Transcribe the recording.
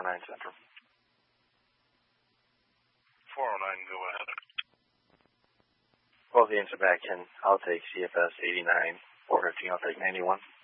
Central. 409, go ahead. Both the answer back in. I'll take CFS 89, 415, I'll take 91.